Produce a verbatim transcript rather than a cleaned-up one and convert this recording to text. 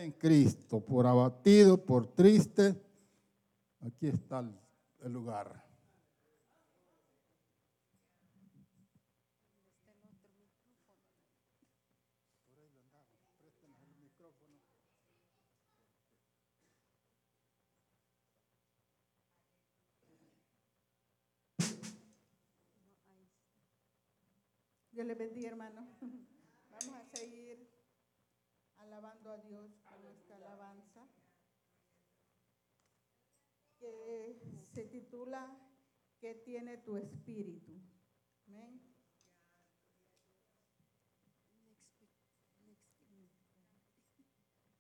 en Cristo, por abatido, por triste, aquí está el, el lugar. Dios les bendiga, hermano. Vamos a seguir alabando a Dios con nuestra alabanza, que se titula ¿Qué tiene tu espíritu? Amén.